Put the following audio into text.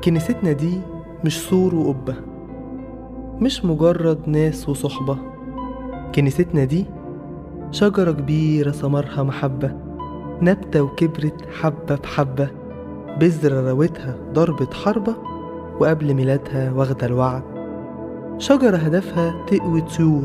كنيستنا دي مش سور وقبة، مش مجرد ناس وصحبة. كنيستنا دي شجرة كبيرة ثمرها محبة، نبتة وكبرت حبة بحبة، بذرة روتها ضربة حربة، وقبل ميلادها واخدة الوعد. شجرة هدفها تقوي طيور